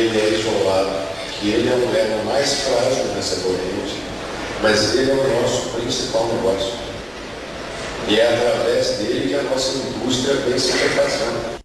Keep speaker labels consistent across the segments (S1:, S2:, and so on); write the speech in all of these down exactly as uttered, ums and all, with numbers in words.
S1: ele é isolado, que ele é o elo mais frágil nessa corrente, mas ele é o nosso principal negócio. E é através dele que a nossa indústria vem se refazendo.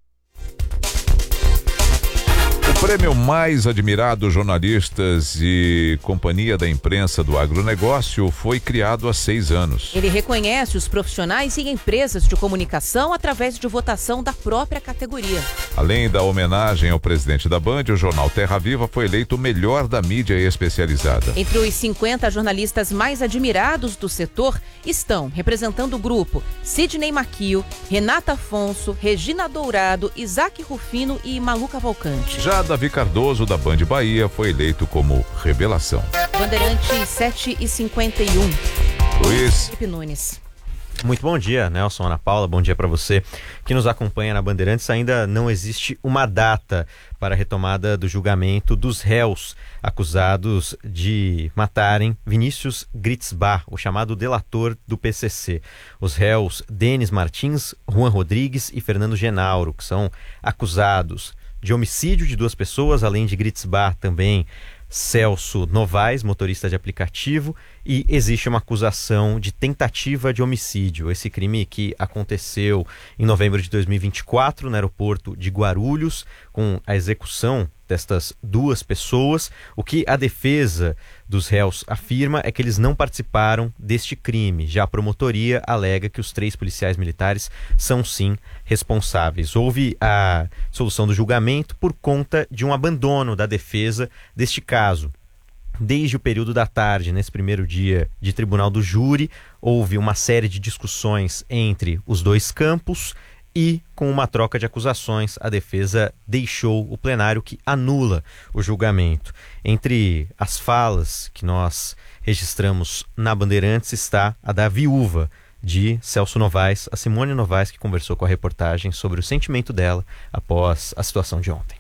S2: O prêmio mais admirado jornalistas e companhia da imprensa do agronegócio foi criado há seis anos.
S3: Ele reconhece os profissionais e empresas de comunicação através de votação da própria categoria.
S2: Além da homenagem ao presidente da Band, o jornal Terra Viva foi eleito o melhor da mídia especializada.
S3: Entre os cinquenta jornalistas mais admirados do setor estão, representando o grupo, Sidney Maquio, Renata Afonso, Regina Dourado, Isaac Rufino e Malu Cavalcante.
S2: Já Davi Cardoso, da Band Bahia, foi eleito como revelação.
S3: Bandeirantes sete e cinquenta e um.
S2: Luiz.
S3: Felipe Nunes.
S4: Muito bom dia, Nelson, Ana Paula, bom dia para você que nos acompanha na Bandeirantes. Ainda não existe uma data para a retomada do julgamento dos réus acusados de matarem Vinícius Gritzbach, o chamado delator do P C C. Os réus Denis Martins, Juan Rodrigues e Fernando Genauro, que são acusados de homicídio de duas pessoas, além de Gritzbach também Celso Novaes, motorista de aplicativo, e existe uma acusação de tentativa de homicídio. Esse crime que aconteceu em novembro de dois mil e vinte e quatro no aeroporto de Guarulhos, com a execução destas duas pessoas. O que a defesa dos réus afirma é que eles não participaram deste crime. Já a promotoria alega que os três policiais militares são sim responsáveis. Houve a solução do julgamento por conta de um abandono da defesa deste caso. Desde o período da tarde, nesse primeiro dia de tribunal do júri, houve uma série de discussões entre os dois campos e, com uma troca de acusações, a defesa deixou o plenário, que anula o julgamento. Entre as falas que nós registramos na Bandeirantes está a da viúva de Celso Novaes, a Simone Novaes, que conversou com a reportagem sobre o sentimento dela após a situação de ontem.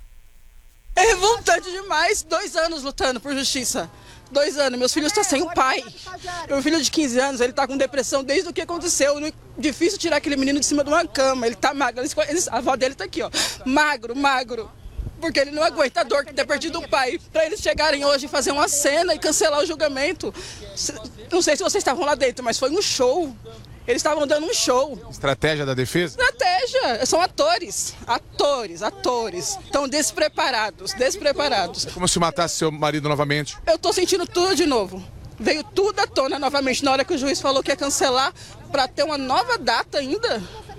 S5: É revoltante demais, dois anos lutando por justiça, dois anos, meus filhos estão sem o pai, meu filho de quinze anos, ele está com depressão desde o que aconteceu, difícil tirar aquele menino de cima de uma cama, ele está magro, eles, a avó dele está aqui, ó, magro, magro, porque ele não aguenta a dor de ter perdido o pai, para eles chegarem hoje e fazer uma cena e cancelar o julgamento, não sei se vocês estavam lá dentro, mas foi um show. Eles estavam dando um show.
S6: Estratégia da defesa?
S5: Estratégia. São atores. Atores, atores. Estão despreparados, despreparados.
S6: É como se matasse seu marido novamente.
S5: Eu tô sentindo tudo de novo. Veio tudo à tona novamente na hora que o juiz falou que ia cancelar para ter uma nova data ainda.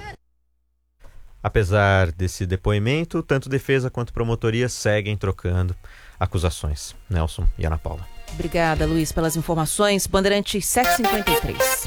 S4: Apesar desse depoimento, tanto defesa quanto promotoria seguem trocando acusações. Nelson e Ana Paula.
S3: Obrigada, Luiz, pelas informações. Bandeirantes sete e cinquenta e três.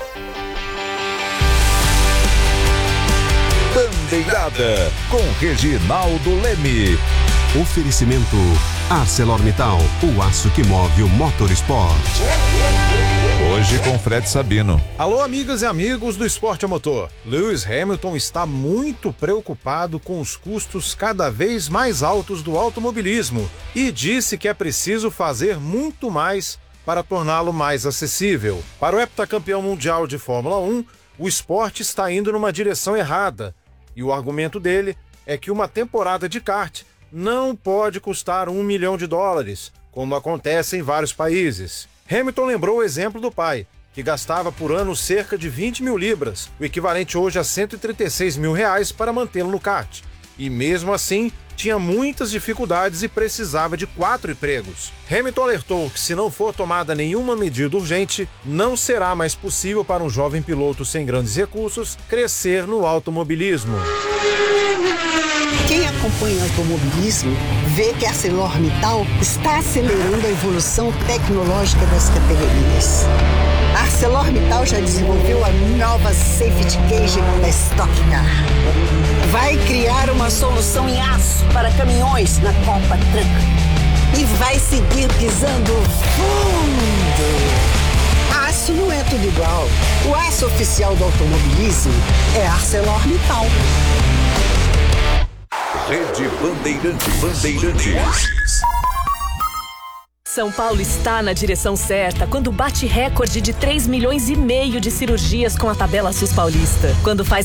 S2: Bandeirada com Reginaldo Leme.
S7: Oferecimento ArcelorMittal, o aço que move o motorsport.
S2: Hoje com Fred Sabino.
S8: Alô, amigas e amigos do esporte a motor. Lewis Hamilton está muito preocupado com os custos cada vez mais altos do automobilismo e disse que é preciso fazer muito mais para torná-lo mais acessível. Para o heptacampeão mundial de Fórmula um, o esporte está indo numa direção errada. E o argumento dele é que uma temporada de kart não pode custar um milhão de dólares, como acontece em vários países. Hamilton lembrou o exemplo do pai, que gastava por ano cerca de vinte mil libras, o equivalente hoje a cento e trinta e seis mil reais para mantê-lo no kart. E mesmo assim, tinha muitas dificuldades e precisava de quatro empregos. Hamilton alertou que se não for tomada nenhuma medida urgente, não será mais possível para um jovem piloto sem grandes recursos crescer no automobilismo.
S9: Quem acompanha o automobilismo vê que a ArcelorMittal está acelerando a evolução tecnológica das categorias. A ArcelorMittal já desenvolveu a nova Safety Cage da Stock Car. Vai criar uma solução em aço para caminhões na Copa Truck. E vai seguir pisando fundo. Aço não é tudo igual. O aço oficial do automobilismo é ArcelorMittal.
S2: Rede Bandeirantes. Bandeirantes.
S10: São Paulo está na direção certa quando bate recorde de três milhões e meio de cirurgias com a tabela SUS Paulista. Quando faz